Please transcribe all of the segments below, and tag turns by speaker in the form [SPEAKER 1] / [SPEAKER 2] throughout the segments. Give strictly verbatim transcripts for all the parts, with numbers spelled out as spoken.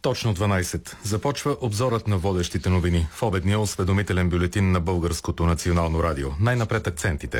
[SPEAKER 1] Точно дванайсет. Започва обзорът на водещите новини в обедния осведомителен бюлетин на Българското национално радио. Най-напред акцентите.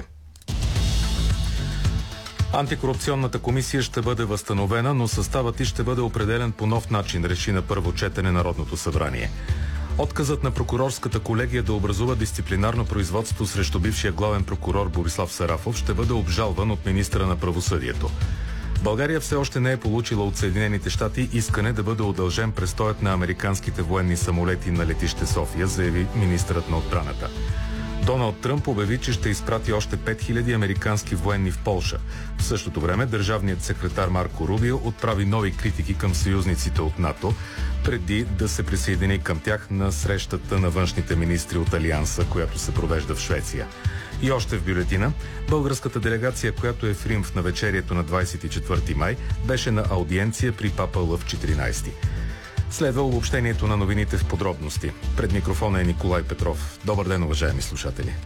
[SPEAKER 1] Антикорупционната комисия ще бъде възстановена, но съставът й ще бъде определен по нов начин, реши на първо четене Народното събрание. Отказът на прокурорската колегия да образува дисциплинарно производство срещу бившия главен прокурор Борислав Сарафов ще бъде обжалван от министъра на правосъдието. България все още не е получила от Съединените щати искане да бъде удължен престоят на американските военни самолети на летище София, заяви министърът на отбраната. Доналд Тръмп обяви, че ще изпрати още пет хиляди американски военни в Полша. В същото време държавният секретар Марко Рубио отправи нови критики към съюзниците от НАТО, преди да се присъедини към тях на срещата на външните министри от Алианса, която се провежда в Швеция. И още в бюлетина, българската делегация, която е в Рим в навечерието на двадесет и четвърти май, беше на аудиенция при папа Лъв четиринайсети. Следва обобщението на новините в подробности. Пред микрофона е Николай Петров. Добър ден, уважаеми слушатели.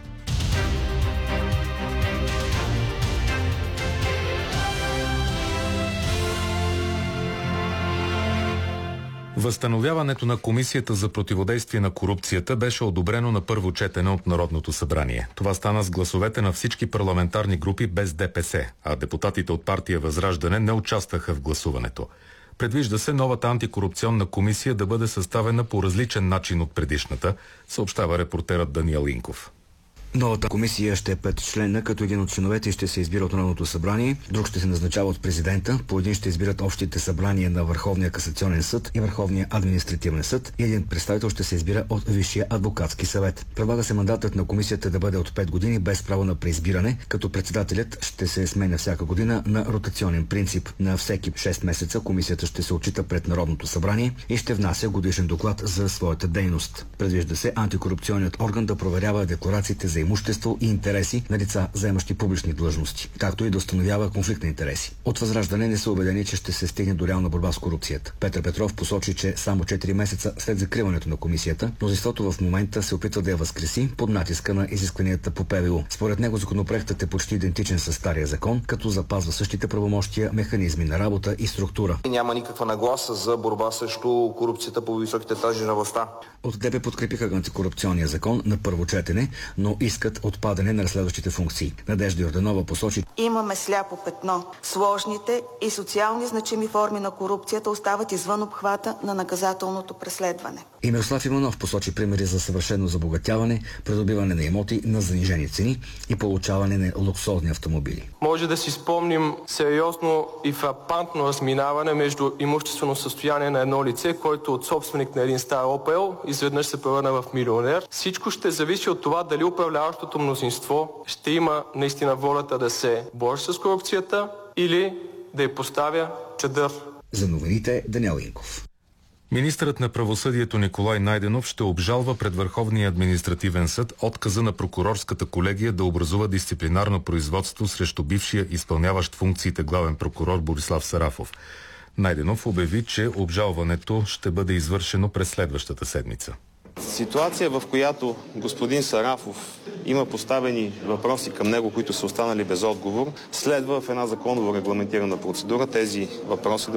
[SPEAKER 1] Възстановяването на Комисията за противодействие на корупцията беше одобрено на първо четене от Народното събрание. Това стана с гласовете на всички парламентарни групи без ДПС, а депутатите от партия Възраждане не участваха в гласуването. Предвижда се новата антикорупционна комисия да бъде съставена по различен начин от предишната, съобщава репортерът Даниел Инков.
[SPEAKER 2] Новата комисия ще е петчленна, като един от членовете ще се избира от Народното събрание, друг ще се назначава от президента, по един ще избират общите събрания на Върховния касационен съд и Върховния административен съд и един представител ще се избира от Висшия адвокатски съвет. Предлага се мандатът на комисията да бъде от пет години без право на преизбиране, като председателят ще се сменя всяка година на ротационен принцип. На всеки шест месеца комисията ще се отчита пред Народното събрание и ще внася годишен доклад за своята дейност. Предвижда се антикорупционният орган да проверява декларациите за имущество и интереси на лица, заемащи публични длъжности, както и да установява конфликт на интереси. От Възраждане не са убедени, че ще се стигне до реална борба с корупцията. Петър Петров посочи, че само четири месеца след закриването на комисията, мнозинството в момента се опитва да я възкреси под натиска на изискванията по П В У. Според него законопроектът е почти идентичен с стария закон, като запазва същите правомощия, механизми на работа и структура.
[SPEAKER 3] Няма никаква нагласа за борба срещу корупцията по високите етажи на властта.
[SPEAKER 2] От Д П подкрепиха антикорупционния закон на първо четене, но искат отпадане на разследващите функции. Надежда Йорданова посочи:
[SPEAKER 4] имаме сляпо петно. Сложните и социални значими форми на корупцията остават извън обхвата на наказателното преследване.
[SPEAKER 2] И Мирослав Иванов посочи примери за съвършено забогатяване, придобиване на имоти на занижени цени и получаване на луксозни автомобили.
[SPEAKER 5] Може да си спомним сериозно и фрапантно разминаване между имуществено състояние на едно лице, който от собственик на един стар Опел изведнъж се превърна в милионер. Всичко ще зависи от това дали управляващото мнозинство ще има наистина волята да се бори с корупцията или да я поставя чадър.
[SPEAKER 2] За новините Даниел Инков.
[SPEAKER 1] Министърът на правосъдието Николай Найденов ще обжалва пред Върховния административен съд отказа на прокурорската колегия да образува дисциплинарно производство срещу бившия изпълняващ функциите главен прокурор Борислав Сарафов. Найденов обяви, че обжалването ще бъде извършено през следващата седмица.
[SPEAKER 6] Ситуация, в която господин Сарафов има поставени въпроси към него, които са останали без отговор, следва в една законово регламентирана процедура тези въпроси да